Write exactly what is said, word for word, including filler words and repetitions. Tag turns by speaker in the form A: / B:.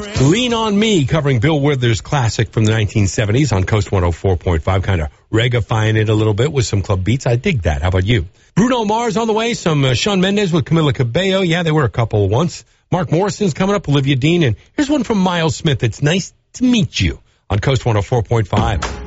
A: Lean on Me, covering Bill Withers' classic from the nineteen seventies on Coast one oh four point five, kind of reggae-fying it a little bit with some club beats. I dig that. How about you? Bruno Mars on the way, some uh, Shawn Mendes with Camila Cabello. Yeah, they were a couple once. Mark Morrison's coming up, Olivia Dean, and here's one from Miles Smith. It's nice to meet you on Coast one oh four point five.